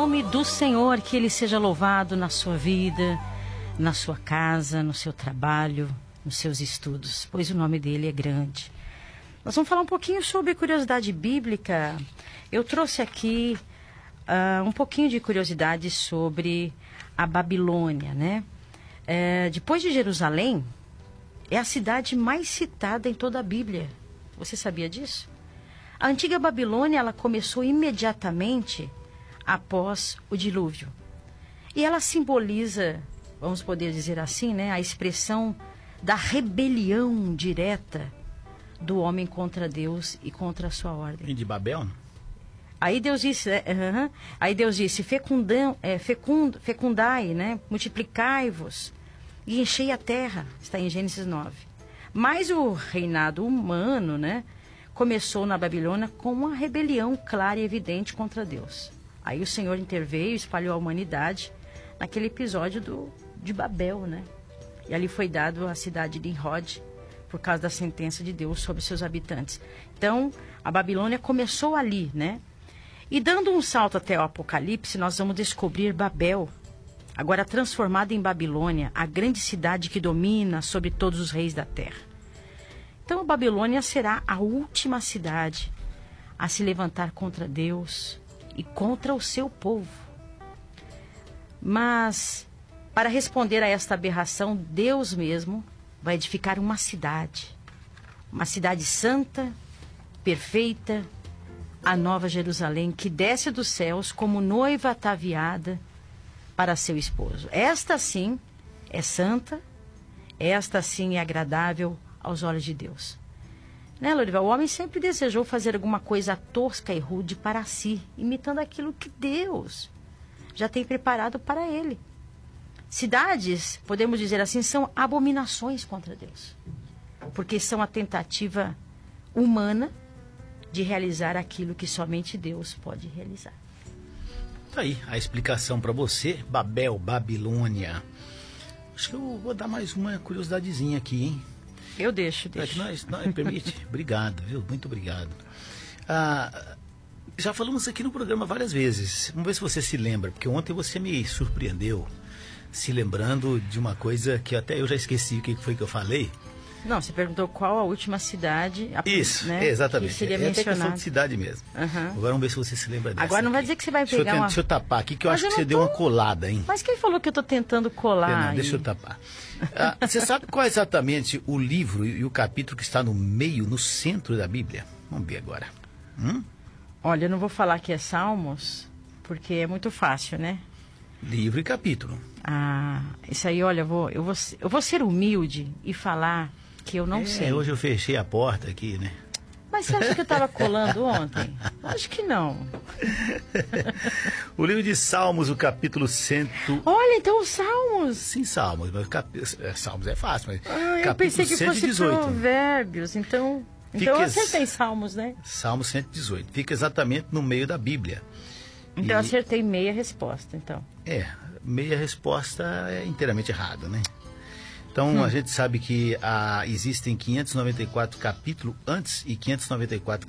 nome do Senhor, que Ele seja louvado na sua vida, na sua casa, no seu trabalho, nos seus estudos, pois o nome dele é grande. Nós vamos falar um pouquinho sobre curiosidade bíblica. Eu trouxe aqui um pouquinho de curiosidade sobre a Babilônia, né? Depois de Jerusalém, é a cidade mais citada em toda a Bíblia. Você sabia disso? A antiga Babilônia, ela começou imediatamente após o dilúvio. E ela simboliza, vamos poder dizer assim, né, a expressão da rebelião direta do homem contra Deus e contra a sua ordem. E de Babel? Aí Deus disse, fecundai, né, multiplicai-vos e enchei a terra, está em Gênesis 9. Mas o reinado humano, né, começou na Babilônia com uma rebelião clara e evidente contra Deus. Aí o Senhor interveio e espalhou a humanidade naquele episódio de Babel, né? E ali foi dado a cidade de Nimrod por causa da sentença de Deus sobre seus habitantes. Então, a Babilônia começou ali, né? E dando um salto até o Apocalipse, nós vamos descobrir Babel, agora transformada em Babilônia, a grande cidade que domina sobre todos os reis da terra. Então a Babilônia será a última cidade a se levantar contra Deus e contra o seu povo. Mas, para responder a esta aberração, Deus mesmo vai edificar uma cidade santa, perfeita, a Nova Jerusalém, que desce dos céus como noiva ataviada para seu esposo. Esta sim é santa, esta sim é agradável aos olhos de Deus. Né, Lorival? O homem sempre desejou fazer alguma coisa tosca e rude para si, imitando aquilo que Deus já tem preparado para ele. Cidades, podemos dizer assim, são abominações contra Deus, porque são a tentativa humana de realizar aquilo que somente Deus pode realizar. Tá aí a explicação para você, Babel, Babilônia. Acho que eu vou dar mais uma curiosidadezinha aqui, hein? Eu deixo. Não permite? Obrigado, viu? Muito obrigado. Já falamos aqui no programa várias vezes. Vamos ver se você se lembra, porque ontem você me surpreendeu se lembrando de uma coisa que até eu já esqueci o que foi que eu falei. Não, você perguntou qual a última cidade... Isso, né, exatamente. Que seria até mencionada. questão de cidade mesmo. Uhum. Agora vamos ver se você se lembra dessa. Agora não vai dizer que você vai pegar Deixa eu tapar aqui, que eu acho que você deu uma colada, hein? Mas quem falou que eu estou tentando colar? Não, deixa eu tapar. Você sabe qual é exatamente o livro e o capítulo que está no meio, no centro da Bíblia? Vamos ver agora. Olha, eu não vou falar que é Salmos, porque é muito fácil, né? Livro e capítulo. Isso aí, olha, eu vou ser humilde e falar que eu não sei. Hoje eu fechei a porta aqui, né? Mas você acha que eu estava colando ontem? Acho que não. O livro de Salmos, o capítulo 100... Olha, então os Salmos. Sim, Salmos. Mas Salmos é fácil, mas... eu pensei que 118. Fosse Provérbios, então eu acertei Salmos, né? Salmos 118. Fica exatamente no meio da Bíblia. Então eu acertei meia resposta, então. Meia resposta é inteiramente errada, né? Então a gente sabe que existem 594 capítulos antes e 594